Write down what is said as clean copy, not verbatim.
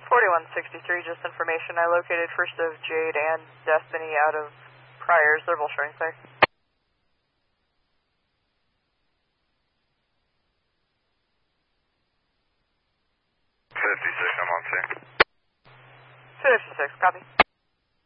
4163, just information. I located first of Jade and Destiny out of Priors. They're both showing clear. 56, I'm on scene. 56, copy.